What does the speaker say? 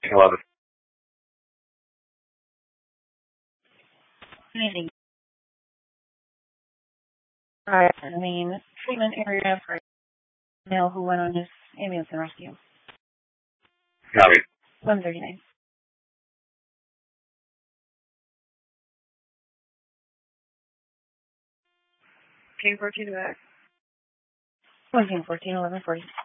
11. Anything. Alright, treatment area for male who went on his ambulance and rescue. Copy. 11:39. King 14 back. 14, 11:40.